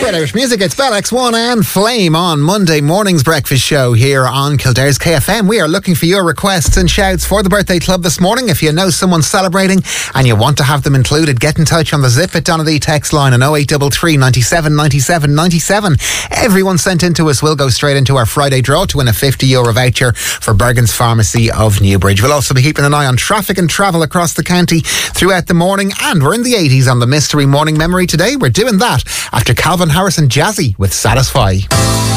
Great Irish music. It's Bell X1 and Flame on Monday morning's breakfast show here on Kildare's KFM. We are looking for your requests and shouts for the birthday club this morning. If you know someone celebrating and you want to have them included, get in touch on the Zip It Donadee text line on 0833 97 97 97. Everyone sent in to us will go straight into our Friday draw to win a €50 voucher for Bergen's Pharmacy of Newbridge. We'll also be keeping an eye on traffic and travel across the county throughout the morning, and we're in the 80s on the Mystery Morning Memory today. We're doing that after Calvin Harris and Jazzy with Satisfy.